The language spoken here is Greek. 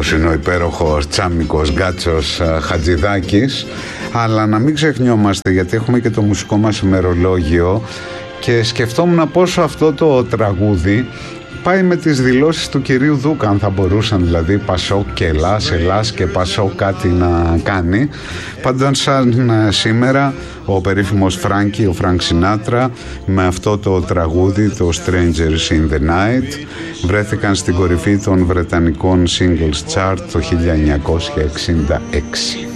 αυτός είναι ο υπέροχος τσάμικος Γκάτσος Χατζηδάκης. Αλλά να μην ξεχνιόμαστε, γιατί έχουμε και το μουσικό μας ημερολόγιο, και σκεφτόμουν πόσο αυτό το τραγούδι πάει με τις δηλώσεις του κυρίου Δούκα, αν θα μπορούσαν δηλαδή Πασόκ και Ελλάς και Πασόκ κάτι να κάνει. Πάντως σαν σήμερα ο περίφημος Φράνκι, ο Φρανκ Σινάτρα, με αυτό το τραγούδι, το Strangers in the Night, βρέθηκαν στην κορυφή των βρετανικών singles chart το 1966.